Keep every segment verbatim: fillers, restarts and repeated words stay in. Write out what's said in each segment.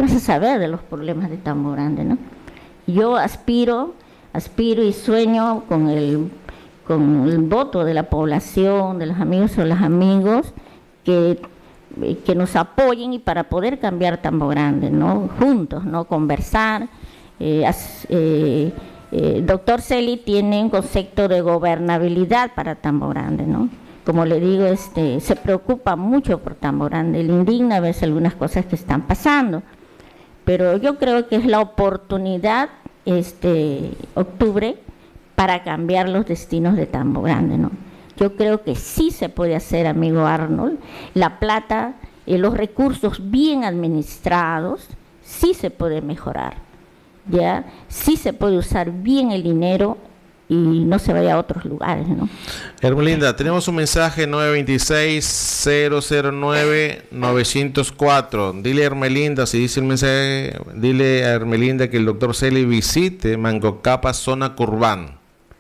¿qué vas a saber de los problemas de Tambo Grande, no? Yo aspiro, aspiro y sueño con el, con el voto de la población, de los amigos o los amigos, que, que nos apoyen y para poder cambiar Tambo Grande, ¿no? Juntos, ¿no? Conversar. Eh, eh, eh, doctor Celi tiene un concepto de gobernabilidad para Tambo Grande, ¿no? Como le digo, este, se preocupa mucho por Tambo Grande, le indigna a veces algunas cosas que están pasando, pero yo creo que es la oportunidad, este, octubre, para cambiar los destinos de Tambo Grande, ¿no? Yo creo que sí se puede hacer, amigo Arnold, la plata, eh, los recursos bien administrados, sí se puede mejorar, ¿ya? Sí se puede usar bien el dinero y no se vaya a otros lugares, ¿no? Hermelinda, tenemos un mensaje nueve dos seis, cero cero nueve, nueve cero cuatro. Dile a Hermelinda, si dice el mensaje, dile a Hermelinda que el doctor Celi visite Mangocapa, zona Curbán.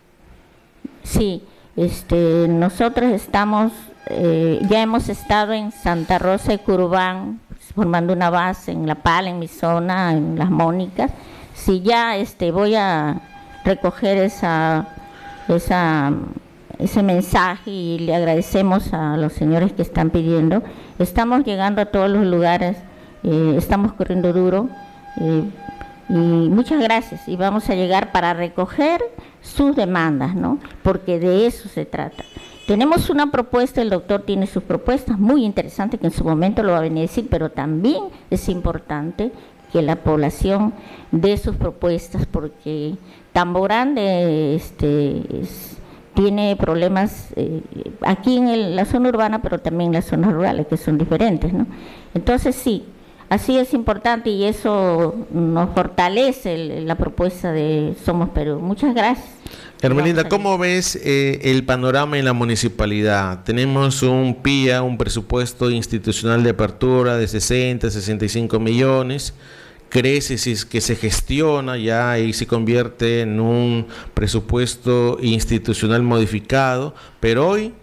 Sí, este, nosotros estamos, eh, ya hemos estado en Santa Rosa y Curbán, formando una base en La Pala, en mi zona, en Las Mónicas. Si ya este, voy a recoger esa, esa, ese mensaje y le agradecemos a los señores que están pidiendo. Estamos llegando a todos los lugares, eh, estamos corriendo duro eh, y muchas gracias, y vamos a llegar para recoger sus demandas, ¿no? Porque de eso se trata. Tenemos una propuesta, el doctor tiene sus propuestas muy interesantes que en su momento lo va a venir a decir, pero también es importante que la población dé sus propuestas, porque Tambo Grande este, es, tiene problemas eh, aquí en el, la zona urbana, pero también en las zonas rurales, que son diferentes, ¿no? Entonces sí, así es importante y eso nos fortalece el, la propuesta de Somos Perú. Muchas gracias. Hermelinda, ¿cómo ves eh, el panorama en la municipalidad? Tenemos un P I A, un presupuesto institucional de apertura de sesenta, sesenta y cinco millones. Crece si es que se gestiona ya y se convierte en un presupuesto institucional modificado, pero hoy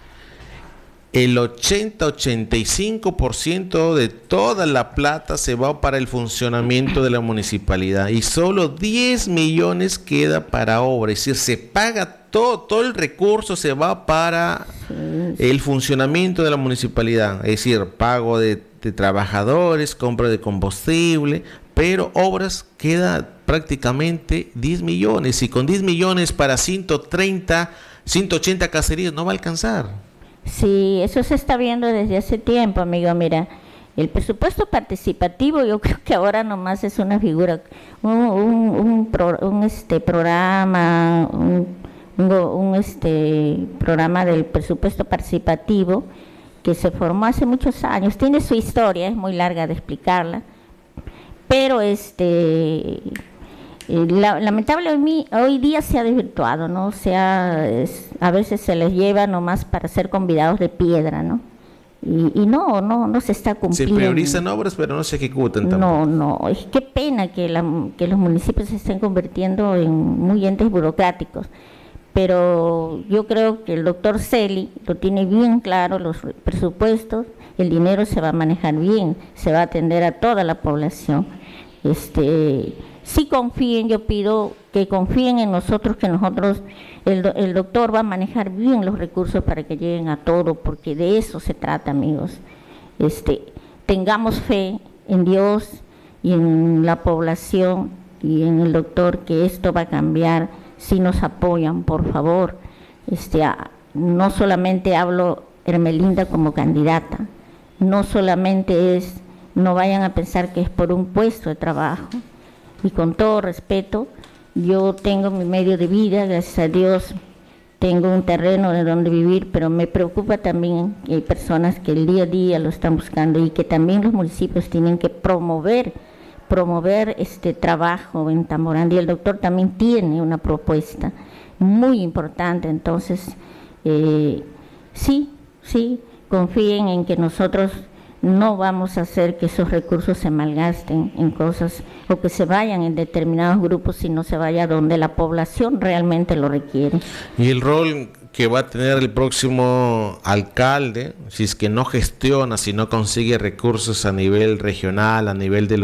el ochenta, ochenta y cinco por ciento de toda la plata se va para el funcionamiento de la municipalidad y solo diez millones queda para obra, es decir, se paga todo, todo el recurso se va para el funcionamiento de la municipalidad, es decir, pago de, de trabajadores, compra de combustible, pero obras queda prácticamente diez millones y con diez millones para ciento treinta, ciento ochenta caseríos no va a alcanzar. Sí, eso se está viendo desde hace tiempo, amigo. Mira, el presupuesto participativo yo creo que ahora nomás es una figura, un, un, un, pro, un este programa, un, un, un este programa del presupuesto participativo que se formó hace muchos años. Tiene su historia, es muy larga de explicarla, pero este la, lamentablemente hoy día se ha desvirtuado, ¿no? O sea, es, a veces se les lleva nomás para ser convidados de piedra, ¿no? Y, y no, no, no se está cumpliendo. Se priorizan obras, pero no se ejecutan tampoco. No, no, es qué pena que, la, que los municipios se estén convirtiendo en muy entes burocráticos. Pero yo creo que el doctor Celi lo tiene bien claro, los presupuestos, el dinero se va a manejar bien, se va a atender a toda la población. Este, sí confíen, yo pido que confíen en nosotros, que nosotros, el, el doctor va a manejar bien los recursos para que lleguen a todo, porque de eso se trata, amigos. Este, tengamos fe en Dios y en la población y en el doctor, que esto va a cambiar. Si nos apoyan, por favor. Este, a, no solamente hablo Hermelinda como candidata, no solamente es, no vayan a pensar que es por un puesto de trabajo, y con todo respeto, yo tengo mi medio de vida, gracias a Dios, tengo un terreno de donde vivir, pero me preocupa también que hay personas que el día a día lo están buscando y que también los municipios tienen que promover promover este trabajo en Tambo Grande, y el doctor también tiene una propuesta muy importante. Entonces eh, sí, sí, confíen en que nosotros no vamos a hacer que esos recursos se malgasten en cosas o que se vayan en determinados grupos, sino se vaya donde la población realmente lo requiere. Y el rol que va a tener el próximo alcalde, si es que no gestiona, si no consigue recursos a nivel regional, a nivel de los